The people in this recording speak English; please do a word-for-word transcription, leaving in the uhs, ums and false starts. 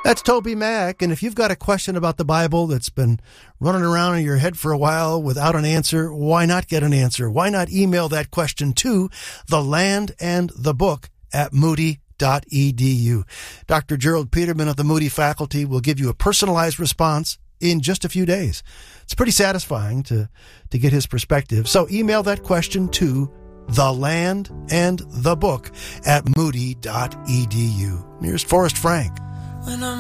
That's Toby Mack, and if you've got a question about the Bible that's been running around in your head for a while without an answer, why not get an answer? Why not email that question to the land and the book at moody dot e d u. Doctor Gerald Peterman of the Moody faculty will give you a personalized response in just a few days. It's pretty satisfying to, to get his perspective. So email that question to the land and the book at moody dot e d u. Here's Forrest Frank. When I'm